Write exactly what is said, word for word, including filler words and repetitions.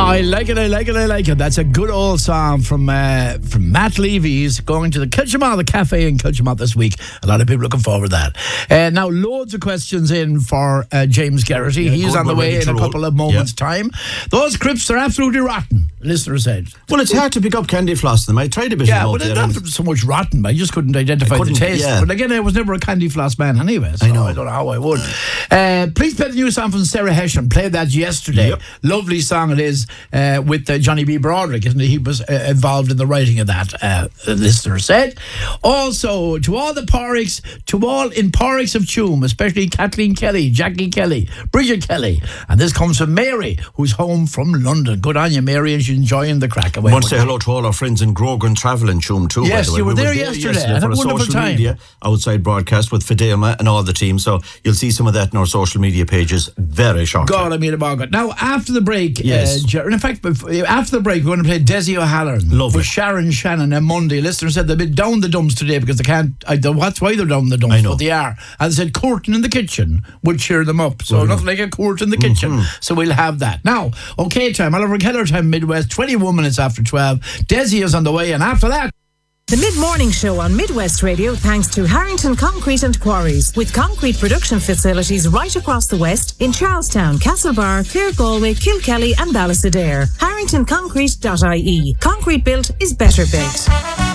I like it, I like it, I like it. That's a good old song from uh, from Matt Levy's going to the Kilchama, the cafe in Kilchama this week. A lot of people looking forward to that. Uh, now, loads of questions in for uh, James Garrity. Yeah, He's on the way in a roll. couple of moments' Yeah. time. Those crisps are absolutely rotten, listener said. Well, it's hard to pick up candy floss them. I tried a bit Yeah, of but them it's out not there. so much rotten, but I just couldn't identify I couldn't- the taste. yeah. But again, I was never a candy floss man anyway, so I, I know. I don't know how I would. Uh, please play the new song from Sarah Hession. Played that yesterday. Yep. Lovely song it is uh, with uh, Johnny B. Broderick, isn't it? He was uh, involved in the writing of that, uh, the listener said. Also, to all the Porricks, to all in Porricks of Tuam, especially Kathleen Kelly, Jackie Kelly, Bridget Kelly. And this comes from Mary, who's home from London. Good on you, Mary, and she's enjoying the crack away. I want to say hello to all our friends in Grogan Travel and Chum too. Yes, by the way. you were we there were yesterday. I had for a a wonderful social time. media outside broadcast with Fidelma and all the team. So you'll see some of that in our social media pages very shortly. God, I mean about it. Now, after the break, Yes. uh, Ger- in fact, bef- after the break, we're going to play Desi O'Halloran Lovely. with Sharon Shannon on Monday. Listener said they've been down the dumps today because they can't. I don't know what's why they're down the dumps, I know. but they are. And they said courting in the kitchen would cheer them up. So Well, nothing like a court in the kitchen. Mm-hmm. So we'll have that. Now, okay, time. Oliver Keller time, Midwest, twenty-one minutes after twelve. Desi is on the way, and after that. The Mid-Morning Show on Midwest Radio thanks to Harrington Concrete and Quarries, with concrete production facilities right across the West in Charlestown, Castlebar, Clare Galway, Kilkelly and Ballysadare. harrington concrete dot I E. Concrete built is better built.